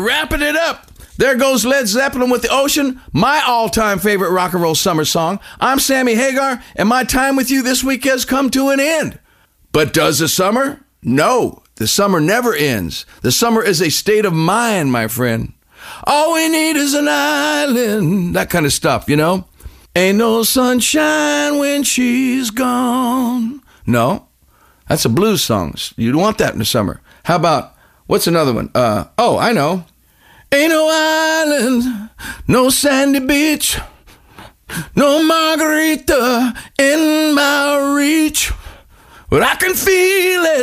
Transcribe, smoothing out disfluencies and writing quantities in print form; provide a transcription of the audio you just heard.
wrapping it up. There goes Led Zeppelin with The Ocean, my all-time favorite rock and roll summer song. I'm Sammy Hagar, and my time with you this week has come to an end. But does the summer? No, the summer never ends. The summer is a state of mind, my friend. All we need is an island, that kind of stuff, you know? Ain't no sunshine when she's gone. No, that's a blues song. You don't want that in the summer. How about, what's another one? I know. Ain't no island, no sandy beach, no margarita in my reach, but I can feel it.